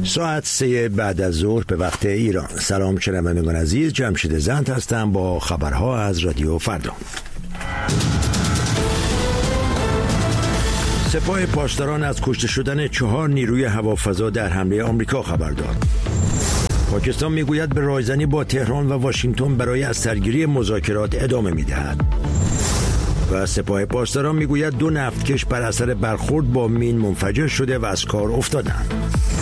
ساعت 3 بعد از ظهر به وقت ایران. سلام شنوندگان عزیز، جمشید زند هستم با خبرها از رادیو فردا. سپاه پاسداران از کشته شدن 4 نیروی هوافضا در حمله آمریکا خبر داد. پاکستان میگوید به رایزنی با تهران و واشنگتن برای از سرگیری مذاکرات ادامه میدهد. و سپاه پاسداران میگوید 2 نفتکش بر اثر برخورد با مین منفجر شده و از کار افتادند.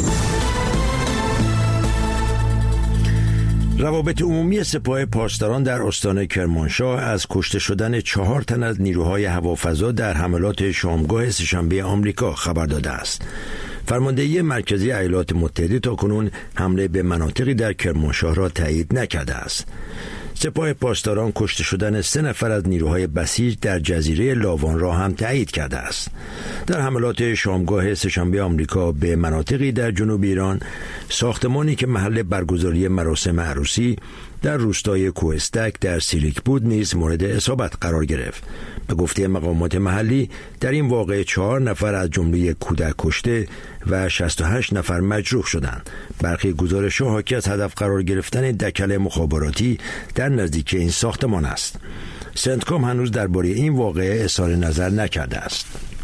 روابط عمومی سپاه پاسداران در استان کرمانشاه از کشته شدن 4 تن از نیروهای هوافضا در حملات شامگاه سه‌شنبه آمریکا خبر داده است. فرماندهی مرکزی ایالات متحده تاکنون حمله به مناطقی در کرمانشاه را تایید نکرده است. سپاه پاسداران کشته شدن 3 نفر از نیروهای بسیج در جزیره لاوان را هم تایید کرده است. در حملات شامگاه سه‌شنبه آمریکا به مناطقی در جنوب ایران، ساختمانی که محل برگزاری مراسم عروسی در روستای کوهستک در سیریک بود نیز مورد اصابت قرار گرفت. به گفته مقامات محلی در این واقعه 4 نفر از جمله کودک کشته و 68 نفر مجروح شدند. برخی گزارش‌ها حاکی از هدف قرار گرفتن دکل مخابراتی در نزدیکی این ساختمان است. سنتکام هنوز درباره این واقعه اظهار نظر نکرده است.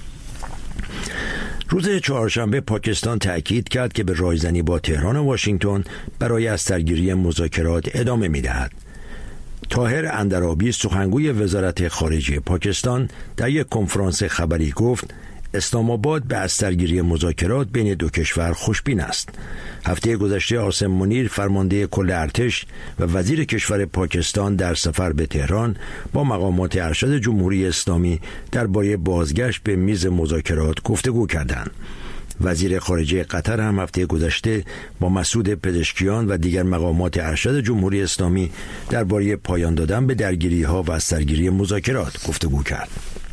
روز چهارشنبه پاکستان تأکید کرد که به رایزنی با تهران و واشنگتن برای از سرگیری مذاکرات ادامه می‌دهد. طاهر اندرابی سخنگوی وزارت خارجه پاکستان در یک کنفرانس خبری گفت اسلام آباد به از سرگیری مذاکرات بین 2 کشور خوشبین است. هفته گذشته عاصم منیر فرمانده کل ارتش و وزیر کشور پاکستان در سفر به تهران با مقامات ارشد جمهوری اسلامی درباره بازگشت به میز مذاکرات گفتگو کردند. وزیر خارجه قطر هم هفته گذشته با مسعود پزشکیان و دیگر مقامات ارشد جمهوری اسلامی درباره پایان دادن به درگیری‌ها و از سرگیری مذاکرات گفتگو کرد.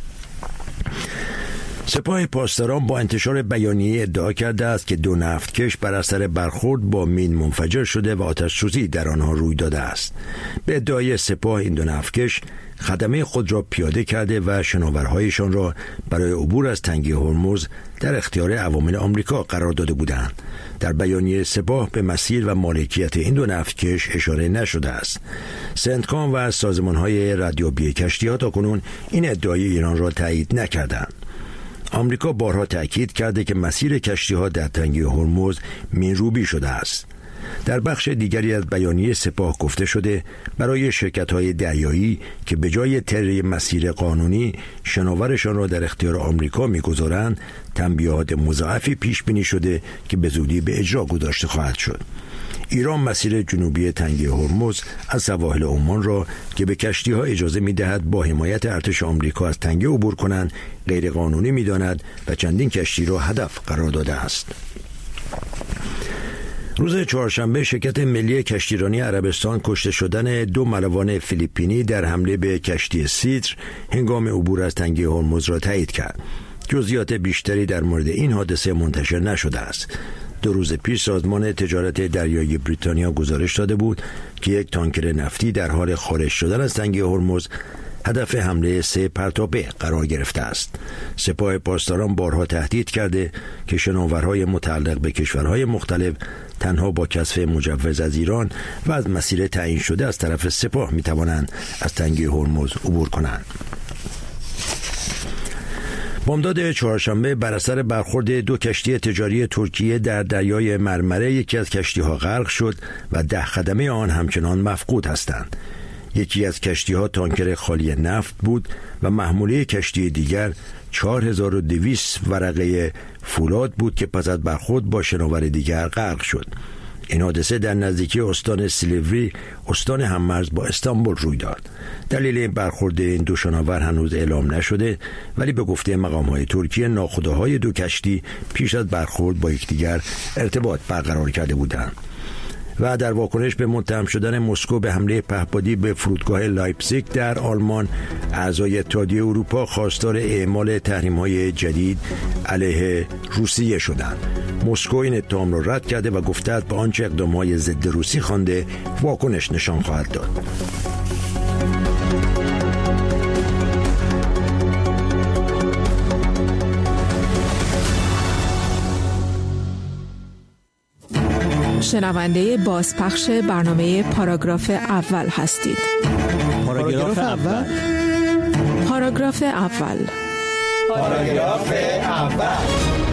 سپاه پاسداران با انتشار بیانیه ادعا کرده است که 2 نفتکش بر اثر برخورد با مین منفجر شده و آتش‌سوزی در آنها روی داده است. به ادعای سپاه این 2 نفتکش خدمه خود را پیاده کرده و شناورهایشان را برای عبور از تنگه هرمز در اختیار عوامل آمریکا قرار داده بودند. در بیانیه سپاه به مسیر و مالکیت این 2 نفتکش اشاره نشده است. سنتکام و سازمان‌های ردیابی کشتی‌ها تاکنون این ادعای ایران را تایید نکردند. آمریکا بارها تأکید کرده که مسیر کشتی‌ها در تنگه هرمز مین‌روبی شده است. در بخش دیگری از بیانیه سپاه گفته شده برای شرکت‌های دریایی که به جای طی مسیر قانونی شناورشان را در اختیار آمریکا می‌گذارند، تنبیهات مضاعفی پیش بینی شده که به زودی به اجرا گذاشته خواهد شد. ایران مسیر جنوبی تنگه هرمز از سواحل عمان را که به کشتی‌ها اجازه می‌دهد با حمایت ارتش آمریکا از تنگه عبور کنند غیرقانونی می‌داند و چندین کشتی را هدف قرار داده است. روز چهارشنبه شرکت ملی کشتیرانی عربستان کشته شدن 2 ملوان فیلیپینی در حمله به کشتی سیتر هنگام عبور از تنگه هرمز را تایید کرد. جزئیات بیشتری در مورد این حادثه منتشر نشده است. 2 روز پیش سازمان تجارت دریایی بریتانیا گزارش داده بود که یک تانکر نفتی در حال خارج شدن از تنگه هرمز هدف حمله 3 پرتابه قرار گرفته است. سپاه پاسداران بارها تهدید کرده که شناورهای متعلق به کشورهای مختلف تنها با کسب مجوز از ایران و از مسیر تعیین شده از طرف سپاه می توانند از تنگه هرمز عبور کنند. بامداد چهارشنبه بر اثر برخورد 2 کشتی تجاری ترکیه در دریای مرمره یکی از کشتی‌ها غرق شد و 10 خدمه آن همچنان مفقود هستند. یکی از کشتی‌ها تانکر خالی نفت بود و محموله کشتی دیگر 4200 ورقه فولاد بود که پس از برخورد با شناور دیگر غرق شد. این حادثه در نزدیکی استان سیلیوری، استان هممرز با استانبول روی داد. دلیل این برخورد این 2 شناور هنوز اعلام نشده، ولی به گفته مقام‌های ترکیه ناخودآهای 2 کشتی پیش از برخورد با یکدیگر ارتباط برقرار کرده بودند. و در واکنش به متهم شدن مسکو به حمله پهپادی به فرودگاه لایپزیگ در آلمان، اعضای اتحادیه اروپا خواستار اعمال تحریم‌های جدید علیه روسیه شدند. مسکو این اتهام را رد کرده و گفته است به آنچه اقدام‌های ضد روسی خوانده واکنش نشان خواهد داد. شنونده بازپخش برنامه پاراگراف اول هستید. پاراگراف اول. پاراگراف اول. پاراگراف اول.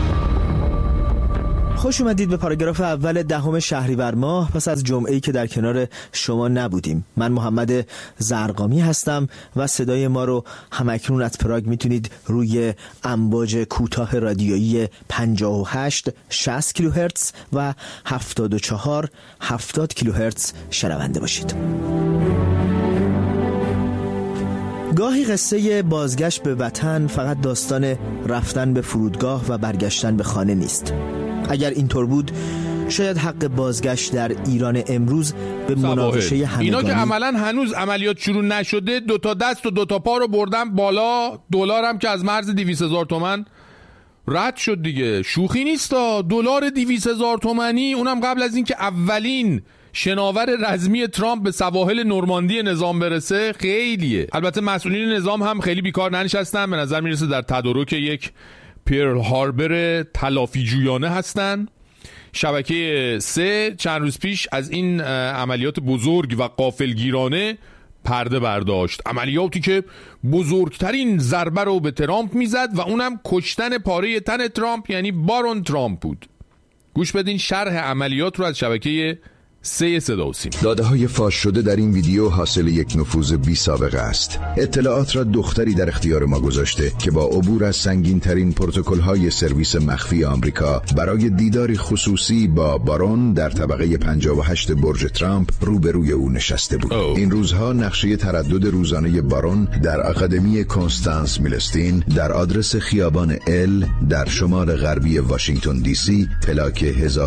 خوش اومدید به پاراگراف اول 10 شهریور ماه پس از جمعه‌ای که در کنار شما نبودیم. من محمد زرقامی هستم و صدای ما رو همکنون از پراگ میتونید روی امواج کوتاه رادیویی 58 60 کیلوهرتز و 74 70 کیلوهرتز شنونده باشید. گاهی قصه بازگشت به وطن فقط داستان رفتن به فرودگاه و برگشتن به خانه نیست. اگر اینطور بود شاید حق بازگشت در ایران امروز به مناقشه همگانی. اینا که عملاً هنوز عملیات شروع نشده 2 تا دست و 2 تا پا رو بردن بالا. دلارم که از مرز 200,000 تومان رد شد دیگه. شوخی نیستا. دلار 200,000 تومانی، اونم قبل از اینکه اولین شناور رزمی ترامپ به سواحل نورماندی نظام برسه. خیلیه. البته مسئولین نظام هم خیلی بیکار ننشستن. به نظر میرسه در تدارک یک پیرل هاربر تلافی جویانه هستن. شبکه 3 چند روز پیش از این عملیات بزرگ و غافلگیرانه پرده برداشت. عملیاتی که بزرگترین ضربه رو به ترامپ میزد و اونم کشتن پاره تن ترامپ، یعنی بارون ترامپ بود. گوش بدین شرح عملیات رو از شبکه 3 صدا و سیما. داده‌های فاش شده در این ویدیو حاصل یک نفوذ بی سابقه است. اطلاعات را دختری در اختیار ما گذاشته که با عبور از سنگین‌ترین پروتکل‌های سرویس مخفی آمریکا برای دیداری خصوصی با بارون در طبقه 58 برج ترامپ روبروی او نشسته بود. این روزها نقشه تردد روزانه بارون در آکادمی کنستانس میلستین در آدرس خیابان ال در شمال غربی واشنگتن دی سی پلاک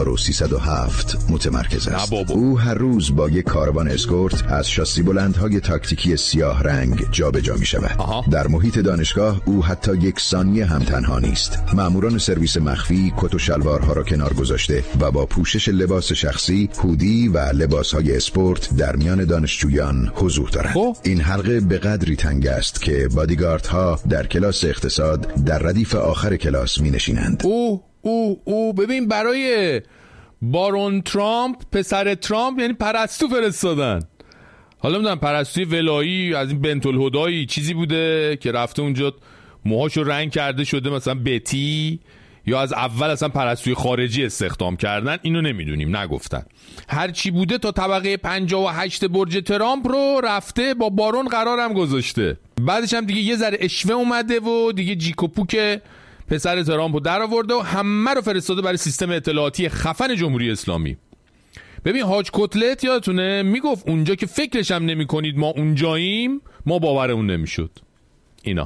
1307 متمرکز است. او هر روز با یک کاروان اسکورت از شاسی بلندهای تاکتیکی سیاه رنگ جابجا می شود. در محیط دانشگاه او حتی 1 ثانیه هم تنها نیست. ماموران سرویس مخفی کت و شلوارها را کنار گذاشته و با پوشش لباس شخصی، هودی و لباسهای اسپورت در میان دانشجویان حضور دارند. این حلقه به قدری تنگ است که بادیگاردها در کلاس اقتصاد در ردیف آخر کلاس می نشینند. ببین برای بارون ترامپ، پسر ترامپ، یعنی پرستو فرستادن. حالا میدونم پرستوی ولایی از این بنت الهدایی چیزی بوده که رفته اونجا موهاشو رنگ کرده شده مثلا بتی، یا از اول اصلا پرستوی خارجی استخدام کردن، اینو نمیدونیم، نگفتن. هر چی بوده تا طبقه 58 برج ترامپ رو رفته با بارون قرارم گذاشته. بعدش هم دیگه یه ذره اشوه اومده و دیگه جیکوپوک پسر ترامپو در آورده و همه رو فرستاده برای سیستم اطلاعاتی خفن جمهوری اسلامی. ببین حاج کتلت یادتونه میگفت اونجا که فکرش هم نمی کنید ما اونجاییم، ما باورمون نمیشد. اینا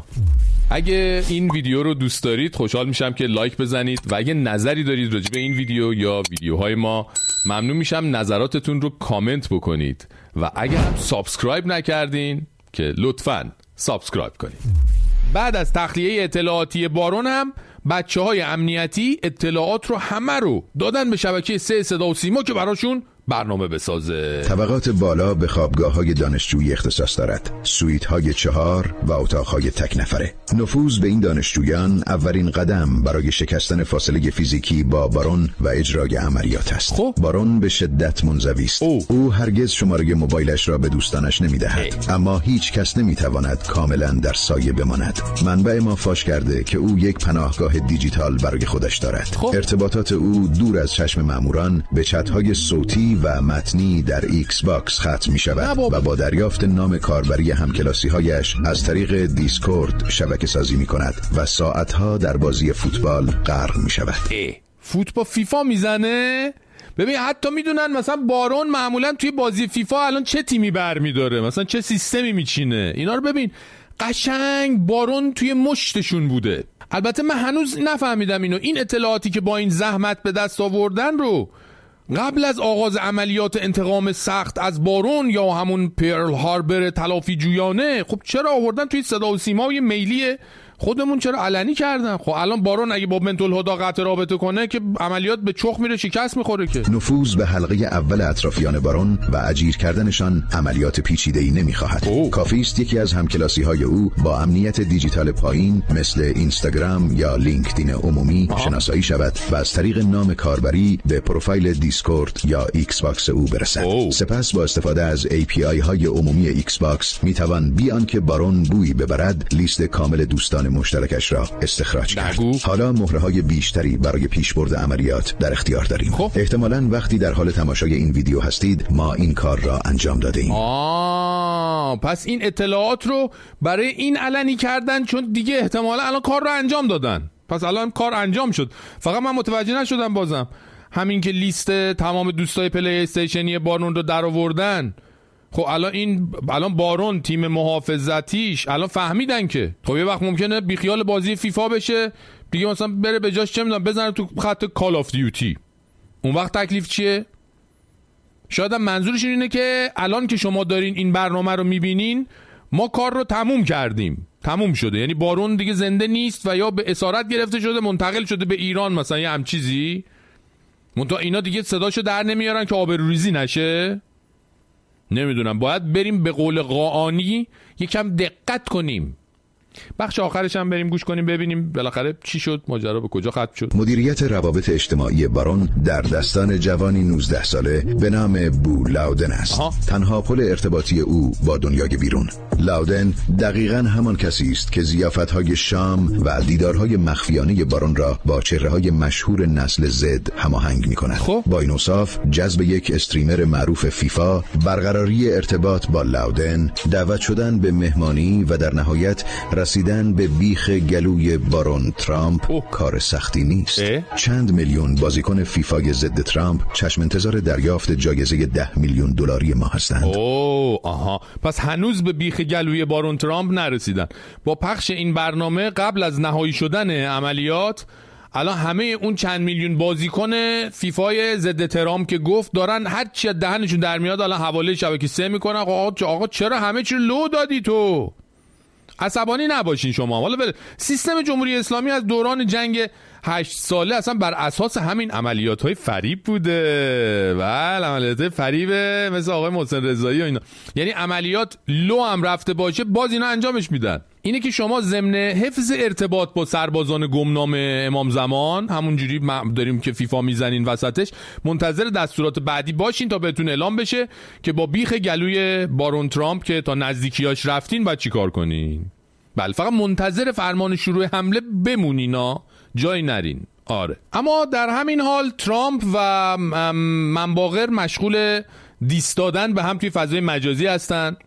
اگه این ویدیو رو دوست دارید خوشحال میشم که لایک بزنید و اگه نظری دارید راجع به این ویدیو یا ویدیوهای ما ممنون میشم نظراتتون رو کامنت بکنید و اگه هم سابسکرایب نکردین که لطفاً سابسکرایب کنید. بعد از تخلیه اطلاعاتی بارون هم بچه‌های امنیتی اطلاعات رو همه رو دادن به شبکه 3 صدا و سیما که براشون برنامه بسازه. طبقات بالا به خوابگاه‌های دانشجویی اختصاص دارد. سویت‌های 4 و اتاق‌های تک نفره. نفوذ به این دانشجویان اولین قدم برای شکستن فاصله فیزیکی با بارون و اجرای عملیات است. بارون به شدت منزوی است. او هرگز شماره موبایلش را به دوستانش نمی‌دهد، اما هیچ کس نمی‌تواند کاملاً در سایه بماند. منبع ما فاش کرده که او یک پناهگاه دیجیتال برای خودش دارد. ارتباطات او دور از چشم ماموران به چت‌های صوتی و متنی در ایکس باکس ختم می شود و با دریافت نام کاربری همکلاسی‌هایش از طریق دیسکورد شبکه سازی می کند و ساعتها در بازی فوتبال غرق می شود. فوتبال فیفا میزنه؟ ببین حتی میدونن مثلا بارون معمولا توی بازی فیفا الان چه تیمی برمیداره، مثلا چه سیستمی میچینه. اینا رو ببین قشنگ بارون توی مشتشون بوده. البته من هنوز نفهمیدم اینو، این اطلاعاتی که با این زحمت به دست آوردن رو قبل از آغاز عملیات انتقام سخت از بارون یا همون پیرل هاربر تلافی جویانه، خب چرا آوردن توی صدا و سیمای میلی خودمون چرا علنی کردن؟ خب الان بارون اگه با بنت‌الهدی قطع رابطه کنه که عملیات به چخ میره، شکست میخوره که. نفوذ به حلقه اول اطرافیان بارون و اجیر کردنشان عملیات پیچیده‌ای نمیخواهد. کافی است یکی از همکلاسی‌های او با امنیت دیجیتال پایین مثل اینستاگرام یا لینکدین عمومی شناسایی شود و از طریق نام کاربری به پروفایل دیسکورد یا ایکس باکس او برسد. سپس با استفاده از API های عمومی ایکس باکس میتوان بی آنکه بارون بویی ببرد لیست کامل دوستان مشترکش را استخراج کرد. حالا مهره‌های بیشتری برای پیشبرد عملیات در اختیار داریم. احتمالاً وقتی در حال تماشای این ویدیو هستید ما این کار را انجام داده ایم. پس این اطلاعات رو برای این علنی کردن چون دیگه احتمالاً الان کار رو انجام دادن. پس الان کار انجام شد. فقط من متوجه نشدم بازم همین که لیست تمام دوستای پلی استیشنی بارون رو در آوردن. خب الان بارون تیم محافظتیش الان فهمیدن که خب یه وقت ممکنه بیخیال بازی فیفا بشه دیگه، مثلا بره به جاش چه میدونم بزنه تو خط کال آف دیوتی. اون وقت تکلیف چیه؟ شاید هم منظورش اینه که الان که شما دارین این برنامه رو میبینین ما کار رو تموم شده، یعنی بارون دیگه زنده نیست و یا به اسارت گرفته شده منتقل شده به ایران مثلا یه هم چیزی. منتها اینا دیگه صداشو در نمیارن که آبروریزی نشه. نمیدونم، باید بریم به قول قاآنی یکم دقت کنیم. بخش آخرش هم بریم گوش کنیم ببینیم بالاخره چی شد، ماجرا به کجا ختم شد. مدیریت روابط اجتماعی بارون در دستان جوانی 19 ساله به نام بو لاودن است. تنها پل ارتباطی او با دنیای بیرون. لاودن دقیقاً همان کسی است که ضیافت‌های شام و دیدارهای مخفیانه بارون را با چهره‌های مشهور نسل زد هماهنگ می‌کند. با این اوصاف جذب یک استریمر معروف فیفا، برقراری ارتباط با لاودن، دعوت شدن به مهمانی و در نهایت رسیدن به بیخ گلوی بارون ترامپ کار سختی نیست. چند میلیون بازیکن فیفای ضد ترامپ چشم انتظار دریافت جایزه 10 میلیون دلاری ما هستند. پس هنوز به بیخ گلوی بارون ترامپ نرسیدن. با پخش این برنامه قبل از نهایی شدن عملیات الان همه اون چند میلیون بازیکن فیفای ضد ترامپ که گفت دارن هر چی دهنشون در میاد الان حواله شبکه 3 میکنن. آقا چرا همه چی لو دادی تو؟ عصبانی نباشین شما. حالا سیستم جمهوری اسلامی از دوران جنگ 8 ساله اصلا بر اساس همین عملیات‌های فریب بوده. بله، عملیات فریب مثل آقای محسن رضایی و اینا. یعنی عملیات لو هم رفته باشه باز اینا انجامش میدن. اینه که شما ضمن حفظ ارتباط با سربازان گمنام امام زمان همونجوری داریم که فیفا میزنین وسطش، منتظر دستورات بعدی باشین تا بهتون اعلام بشه که با بیخ گلوی بارون ترامپ که تا نزدیکیاش رفتین بعد چی کار کنین. بله، فقط منتظر فرمان شروع حمله بمونینا، جای نرین. آره، اما در همین حال ترامپ و منباغر مشغول دیس دادن به هم توی فضای مجازی هستن.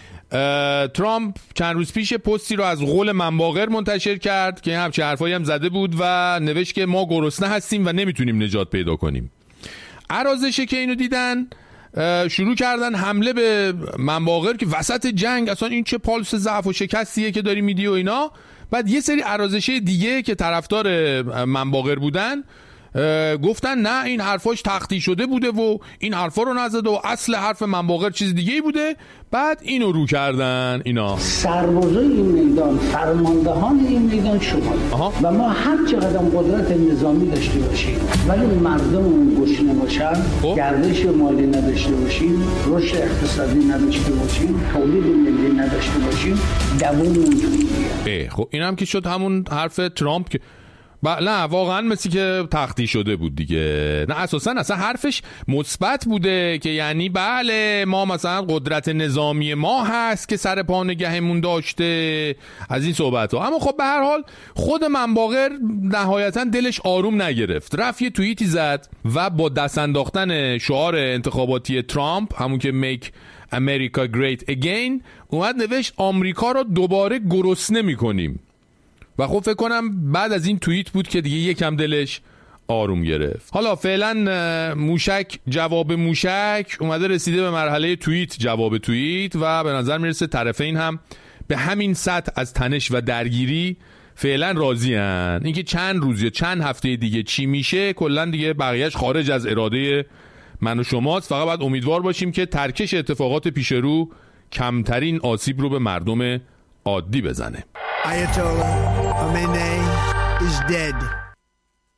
ترامپ چند روز پیش پستی رو از قول منباغر منتشر کرد که همچه حرفایی هم زده بود و نوشت که ما گرسنه هستیم و نمیتونیم نجات پیدا کنیم. عرازشه که اینو دیدن شروع کردن حمله به منباغر که وسط جنگ اصلا این چه پالس ضعف و شکستیه که داری میدی و اینا. بعد یه سری عرازشه دیگه که طرفدار منباغر بودن گفتن نه این حرفاش تختی شده بوده و این حرفا رو نزده و اصل حرف منباغر چیز دیگه‌ای بوده. بعد اینو رو کردن اینا سربازای این میدان، فرماندهان این میدان شما و ما هر چقدر قدرت نظامی داشته باشیم ولی مردم گشنه باشن، گردش مالی نداشته باشیم، رشد اقتصادی نداشته باشیم، تولید ملی نداشته باشیم، دوومون توییه. خب اینم که شد همون حرف ترامپ که نه واقعا مثل که تختی شده بود دیگه. نه اساسا اصلا حرفش مثبت بوده که یعنی بله ما مثلا قدرت نظامی ما هست که سر پا نگهمون داشته از این صحبت ها. اما خب به هر حال خود منباغر نهایتا دلش آروم نگرفت، رفت یه توییتی زد و با دست انداختن شعار انتخاباتی ترامپ همون که Make America Great Again اومد نوشت آمریکا رو دوباره گرسنه میکنیم. و خب فکر کنم بعد از این توییت بود که دیگه یکم دلش آروم گرفت. حالا فعلا موشک جواب موشک اومده رسیده به مرحله توییت جواب توییت و به نظر میرسه طرفین هم به همین سطح از تنش و درگیری فعلا راضی هن. اینکه چند روز یا چند هفته دیگه چی میشه کلا دیگه بقیهش خارج از اراده من و شماست. فقط باید امیدوار باشیم که ترکش اتفاقات پیش رو کمترین آسیب رو به مردم عادی بزنه. Ayatollah Khamenei is dead.